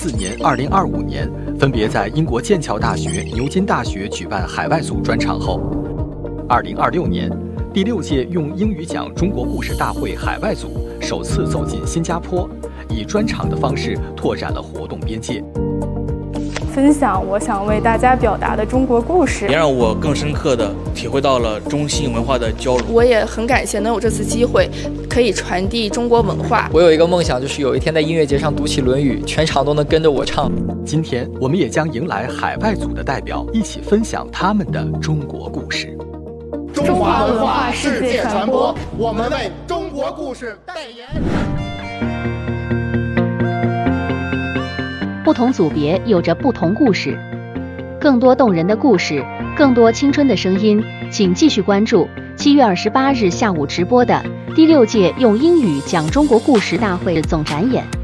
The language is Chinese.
2014年、2025年分别在英国剑桥大学、牛津大学举办海外组专场后，2026年第6届用英语讲中国故事大会海外组首次走进新加坡，以专场的方式拓展了活动边界。 分享我想为大家表达的中国故事， 也让我更深刻地体会到了中西文化的交融。 我也很感谢能有这次机会，可以传递中国文化。 我有一个梦想，就是有一天在音乐节上读起《论语》，全场都能跟着我唱。 今天我们也将迎来海外组的代表，一起分享他们的中国故事。 中华文化世界传播，我们为中国故事代言。 不同组别有着不同故事，更多动人的故事，更多青春的声音，请继续关注7月28日下午直播的第6届用英语讲中国故事大会总展演。